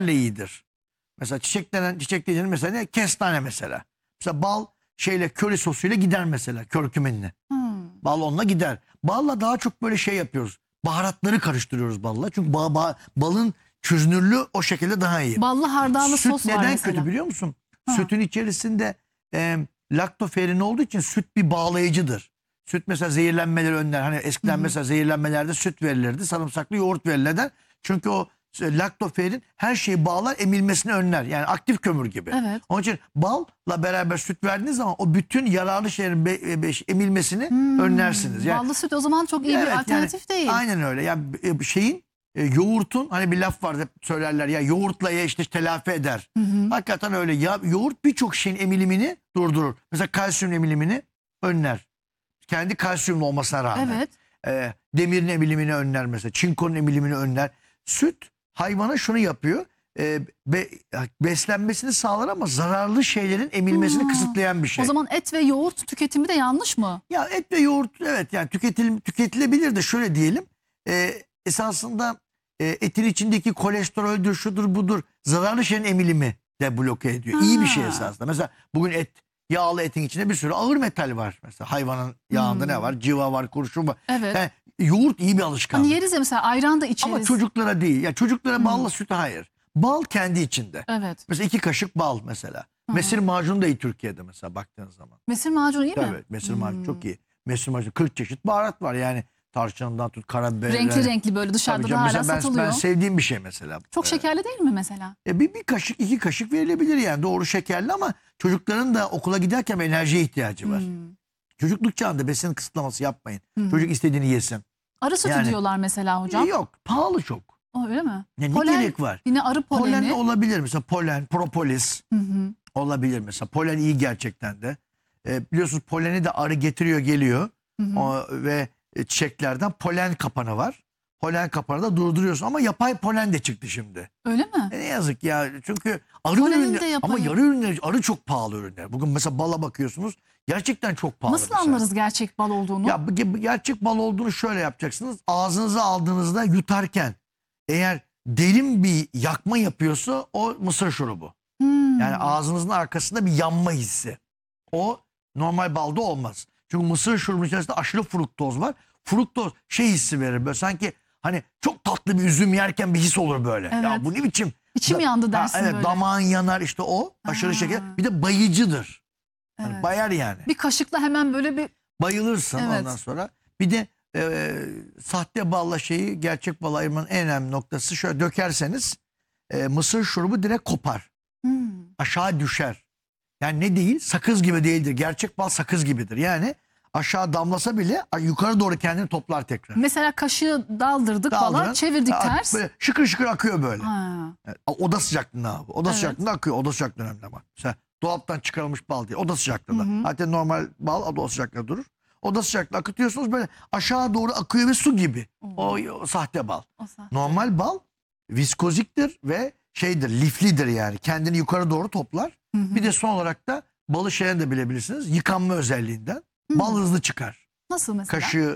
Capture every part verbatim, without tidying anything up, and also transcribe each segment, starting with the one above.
iyidir. Mesela çiçek denen çiçek dediğin mesela ne? Kestane mesela. Mesela bal şeyle köri sosuyla gider mesela körkümenine. Hmm. Bal onunla gider. Balla daha çok böyle şey yapıyoruz. Baharatları karıştırıyoruz balla. Çünkü ba ba balın çözünürlüğü o şekilde daha iyi. Ballı hardallı Süt sos var neden mesela. kötü biliyor musun? Ha. Sütün içerisinde e, laktoferin olduğu için süt bir bağlayıcıdır. Süt mesela zehirlenmeleri önler. Hani eskiden Hı hı. mesela zehirlenmelerde süt verilirdi. Sarımsaklı yoğurt verilirdi. Çünkü o laktoferin her şeyi bağlar, emilmesini önler. Yani aktif kömür gibi. Evet. Onun için balla beraber süt verdiğiniz zaman o bütün yararlı şeylerin be, be, emilmesini Hmm. önlersiniz. Yani, Ballı süt o zaman çok iyi evet, bir alternatif yani, değil. aynen öyle. Yani e, şeyin e, yoğurtun hani bir laf var hep söylerler ya, yoğurtla ye işte telafi eder. Hı hı. Hakikaten öyle. Ya yoğurt birçok şeyin emilimini durdurur. Mesela kalsiyum emilimini önler. Kendi kalsiyumlu olmasına rağmen. Evet. E, demirin emilimini önler mesela. Çinkonun emilimini önler. Süt hayvana şunu yapıyor. E, be, beslenmesini sağlar ama zararlı şeylerin emilmesini Hmm. kısıtlayan bir şey. O zaman et ve yoğurt tüketimi de yanlış mı? Ya et ve yoğurt evet yani tüketil, tüketilebilir de şöyle diyelim. E, esasında e, etin içindeki kolesteroldür, şudur budur, zararlı şeyin emilimi de bloke ediyor. Ha. İyi bir şey esasında. Mesela bugün et, yağlı etin içinde bir sürü ağır metal var. Mesela hayvanın yağında Hmm. ne var? Civa var, kurşun var. Evet. Yani yoğurt iyi bir alışkanlık. Hani yeriz ya mesela ayran da içeriz. Ama çocuklara değil. Ya çocuklara Hmm. balla sütü hayır. Bal kendi içinde. Evet. Mesela iki kaşık bal mesela. Hı. Mesir macunu da iyi Türkiye'de mesela baktığınız zaman. Mesir macunu iyi mi? Evet, mesir Hmm. macunu çok iyi. Mesir macunu kırk çeşit baharat var yani. Tarçından tut, karabiber. Renkli renkli böyle dışarıda da hala mesela ben, satılıyor. ben sevdiğim bir şey mesela. Çok Ee, şekerli değil mi mesela? E, bir, bir kaşık iki kaşık verilebilir yani doğru şekerli ama çocukların da okula giderken enerjiye ihtiyacı var. Hmm. Çocukluk çağında besin kısıtlaması yapmayın. Hmm. Çocuk istediğini yesin. Arı sütü Yani- diyorlar mesela hocam. E, yok pahalı çok. O öyle mi? Ya, ne Polen, gerek var? yine arı poleni. Polen olabilir mesela polen, propolis Hı hı. olabilir mesela. Polen iyi gerçekten de. E, biliyorsunuz poleni de arı getiriyor geliyor. Hı hı. O, ve e, çiçeklerden polen kapanı var. Polen kapanı da durduruyorsun ama yapay polen de çıktı şimdi. Öyle mi? E, ne yazık ya çünkü arı Polenin de ürünleri yapayı. ama yarı ürünleri arı çok pahalı ürünler. Bugün mesela bala bakıyorsunuz gerçekten çok pahalı. Nasıl mesela. anlarız gerçek bal olduğunu? Ya bu bu gerçek bal olduğunu şöyle yapacaksınız. Ağzınıza aldığınızda yutarken eğer derin bir yakma yapıyorsa o mısır şurubu. Hmm. Yani ağzınızın arkasında bir yanma hissi. O normal balda olmaz. Çünkü mısır şurubunun içerisinde aşırı fruktoz var. Fruktoz şey hissi verir böyle sanki hani çok tatlı bir üzüm yerken bir his olur böyle. Evet. Ya bu ne biçim? İçim Da- yandı Ha, dersin evet, böyle. damağın yanar işte o aşırı Ha. şeker. Bir de bayıcıdır. Yani Evet. bayar yani. Bir kaşıkla hemen böyle bir Bayılırsın Evet. ondan sonra. Bir de e, sahte balla şeyi gerçek balla ayırmanın en önemli noktası şöyle dökerseniz e, mısır şurubu direkt kopar. hmm. Aşağı düşer. Yani ne değil? Sakız gibi değildir. Gerçek bal sakız gibidir. Yani aşağı damlasa bile yukarı doğru kendini toplar tekrar. Mesela kaşığı daldırdık bala, Daldırın. çevirdik Ak- ters. Böyle şıkır şıkır akıyor böyle. Ha. Yani oda sıcaklığında abi. Oda Evet. sıcaklığında akıyor. Oda sıcaklığında önemli ama. Mesela dolaptan çıkarılmış bal değil. Oda sıcaklığında. Hı hı. Hatta normal bal oda sıcaklığında durur. Oda sıcaklığında akıtıyorsunuz böyle aşağı doğru akıyor ve su gibi. O, o sahte bal. O sahte. Normal bal viskoziktir ve şeydir, liflidir yani. Kendini yukarı doğru toplar. Hı hı. Bir de son olarak da balı şeyden de bilebilirsiniz. Yıkanma özelliğinden. Hı. Bal hızlı çıkar. Nasıl mesela? Kaşığı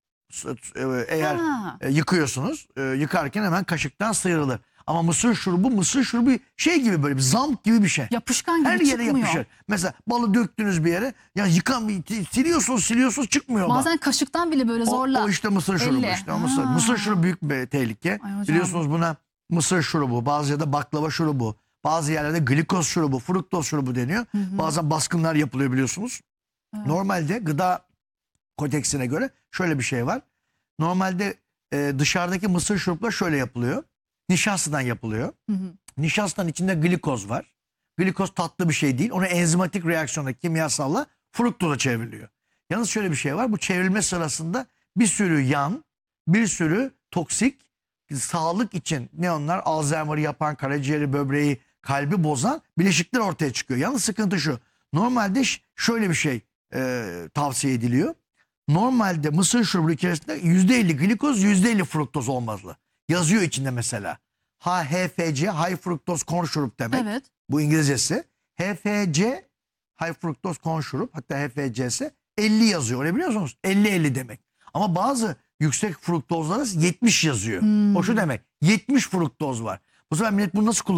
s- e, eğer Ha. e, yıkıyorsunuz, e, yıkarken hemen kaşıktan sıyrılır. Ama mısır şurubu, mısır şurubu şey gibi böyle bir zamp gibi bir şey. Yapışkan gibi Her yere çıkmıyor. yapışır. Mesela balı döktünüz bir yere, ya yıkan siliyorsunuz, siliyorsunuz çıkmıyor Bazen bak. kaşıktan bile böyle O, zorla. o işte mısır şurubu Elle. işte. O mısır. Ha. Mısır şurubu büyük bir tehlike. Ay hocam. Biliyorsunuz buna mısır şurubu, bazı yerde baklava şurubu, bazı yerlerde glikoz şurubu, fruktoz şurubu deniyor. Hı hı. Bazen baskınlar yapılıyor biliyorsunuz. Evet. Normalde gıda kodeksine göre şöyle bir şey var. Normalde e, dışarıdaki mısır şurupları şöyle yapılıyor. Nişastadan yapılıyor. Hı hı. Nişastanın içinde glikoz var. Glikoz tatlı bir şey değil. Onu enzimatik reaksiyonla, kimyasalla fruktoza çevriliyor. Yalnız şöyle bir şey var. Bu çevrilme sırasında bir sürü yan, bir sürü toksik, sağlık için ne onlar? Alzheimer'ı yapan, karaciğeri, böbreği, kalbi bozan bileşikler ortaya çıkıyor. Yalnız sıkıntı şu. Normalde şöyle bir şey e, tavsiye ediliyor. Normalde mısır şurubu içerisinde yüzde elli glikoz, yüzde elli fruktoz olmalı. Yazıyor içinde mesela. H F C, High Fructose Corn Syrup demek. Evet. Bu İngilizcesi. H F C, High Fructose Corn Syrup, hatta H F C'si elli yazıyor. Öyle biliyor musunuz? elli elli demek. Ama bazı yüksek fruktozlara yetmiş yazıyor. Hmm. O şu demek. yetmiş fruktoz var. O zaman millet bunu nasıl kullanıyor?